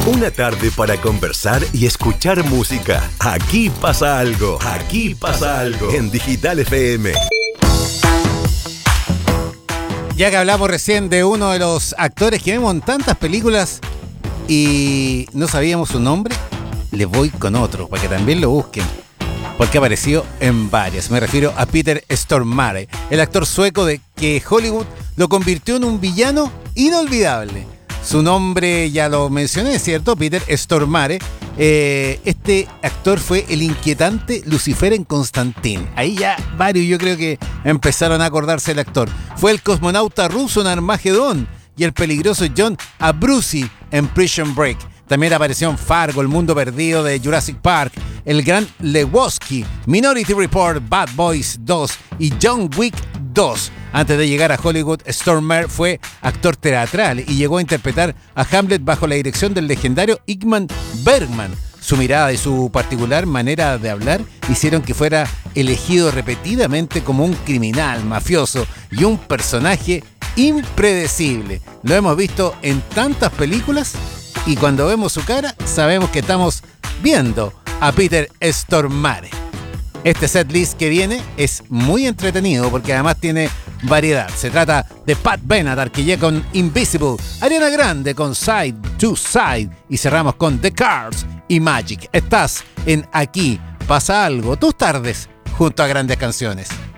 Una tarde para conversar y escuchar música. Aquí pasa algo. Aquí pasa algo. En Digital FM. Ya que hablamos recién de uno de los actores que vemos en tantas películas y no sabíamos su nombre, les voy con otro para que también lo busquen, porque apareció en varias. Me refiero a Peter Stormare, el actor sueco de que Hollywood lo convirtió en un villano inolvidable. Su nombre ya lo mencioné, ¿cierto? Peter Stormare. Este actor fue el inquietante Lucifer en Constantine. Ahí ya varios yo creo que empezaron a acordarse del actor. Fue el cosmonauta ruso en Armagedón y el peligroso John Abruzzi en Prison Break. También apareció en Fargo, El Mundo Perdido de Jurassic Park, El Gran Lebowski, Minority Report, Bad Boys 2 y John Wick 2. Antes de llegar a Hollywood, Stormare fue actor teatral y llegó a interpretar a Hamlet bajo la dirección del legendario Ingmar Bergman. Su mirada y su particular manera de hablar hicieron que fuera elegido repetidamente como un criminal, mafioso y un personaje impredecible. Lo hemos visto en tantas películas y cuando vemos su cara sabemos que estamos viendo a Peter Stormare. Este setlist que viene es muy entretenido porque además tiene variedad. Se trata de Pat Benatar, que llega con Invisible, Ariana Grande con Side to Side y cerramos con The Cars y Magic. Estás en Aquí Pasa Algo, tus tardes junto a grandes canciones.